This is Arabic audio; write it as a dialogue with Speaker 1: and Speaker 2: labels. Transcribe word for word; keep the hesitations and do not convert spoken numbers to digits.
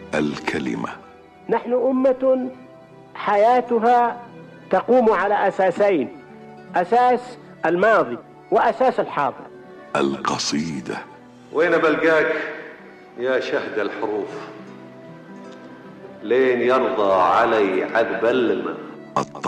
Speaker 1: الكلمة.
Speaker 2: نحن أمة حياتها تقوم على أساسين: أساس الماضي وأساس الحاضر.
Speaker 1: القصيدة.
Speaker 3: وين بلقاك يا شهد الحروف لين يرضى علي عذب الماء.